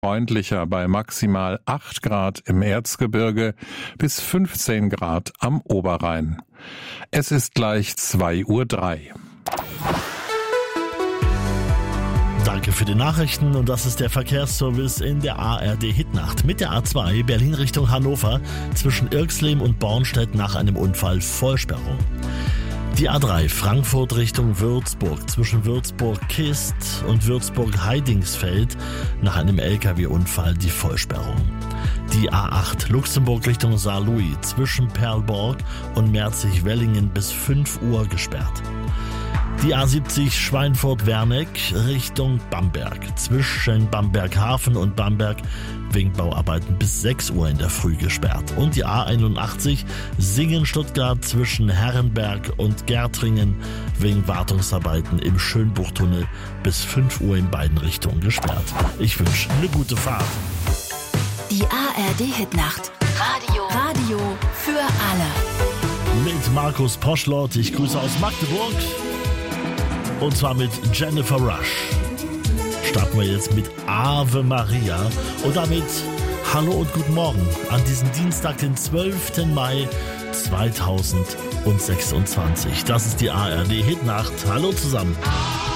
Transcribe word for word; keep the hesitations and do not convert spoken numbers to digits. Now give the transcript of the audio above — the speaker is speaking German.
freundlicher bei maximal acht Grad im Erzgebirge bis fünfzehn Grad am Oberrhein. Es ist gleich zwei Uhr drei. Danke für die Nachrichten und das ist der Verkehrsservice in der A R D-Hitnacht. Mit der A zwei Berlin Richtung Hannover zwischen Irxleben und Bornstedt nach einem Unfall Vollsperrung. Die A drei Frankfurt Richtung Würzburg zwischen Würzburg-Kist und Würzburg-Heidingsfeld nach einem L K W-Unfall die Vollsperrung. Die A acht Luxemburg Richtung Saarlouis zwischen Perlborg und Merzig-Wellingen bis fünf Uhr gesperrt. Die A siebzig Schweinfurt-Werneck Richtung Bamberg zwischen Bamberg-Hafen und Bamberg wegen Bauarbeiten bis sechs Uhr in der Früh gesperrt. Und die A einundachtzig Singen-Stuttgart zwischen Herrenberg und Gärtringen wegen Wartungsarbeiten im Schönbuchtunnel bis fünf Uhr in beiden Richtungen gesperrt. Ich wünsche eine gute Fahrt. Die A R D-Hitnacht. Radio. Radio für alle. Mit Markus Poschlott. Ich grüße aus Magdeburg. Und zwar mit Jennifer Rush. Starten wir jetzt mit Ave Maria und damit Hallo und guten Morgen an diesem Dienstag, den zwölften Mai zweitausendsechsundzwanzig. Das ist die A R D-Hitnacht. Hallo zusammen.